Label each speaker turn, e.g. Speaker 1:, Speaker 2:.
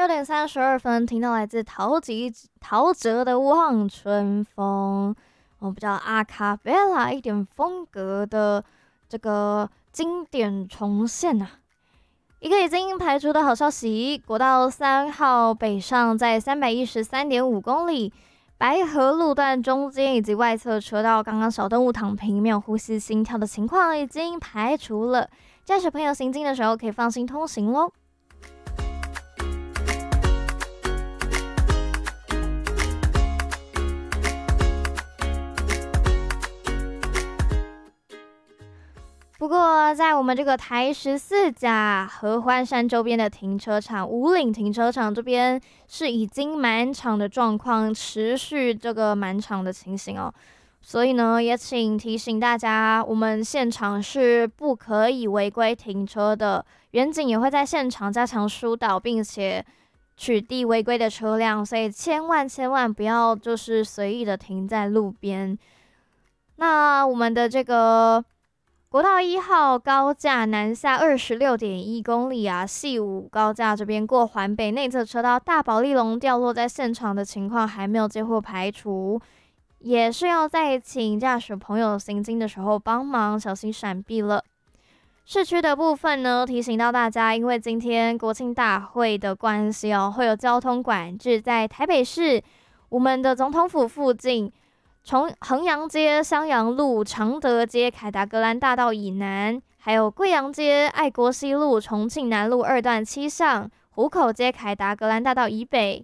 Speaker 1: 6点32分，听到来自陶喆的《望春风》，比较阿卡贝拉一点风格的这个经典重现啊。一个已经排除的好消息，国道3号北上在313.5公里，白河路段中间以及外侧车道，刚刚小动物躺平没有呼吸心跳的情况已经排除了，驾驶朋友行进的时候可以放心通行咯。不过，在我们这个台14甲合欢山周边的停车场五岭停车场这边是已经满场的状况，持续这个满场的情形哦。所以呢，也请提醒大家，我们现场是不可以违规停车的，远警也会在现场加强疏导，并且取缔违规的车辆，所以千万不要就是随意的停在路边。那我们的这个国道1号高架南下26.1公里啊，系5高架这边过环北内侧车道大保利龙掉落在现场的情况还没有接获排除，也是要再请驾驶朋友行经的时候帮忙小心闪避了。市区的部分呢，提醒到大家，因为今天国庆大会的关系哦，会有交通管制，在台北市我们的总统府附近。从衡阳街、襄阳路、常德街、凯达格兰大道以南，还有贵阳街、爱国西路、重庆南路2段7巷、湖口街、凯达格兰大道以北，